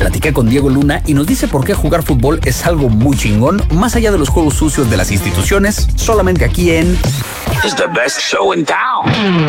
Platiqué con Diego Luna y nos dice por qué jugar fútbol es algo muy chingón, más allá de los juegos sucios de las instituciones, solamente aquí en It's the best show in town.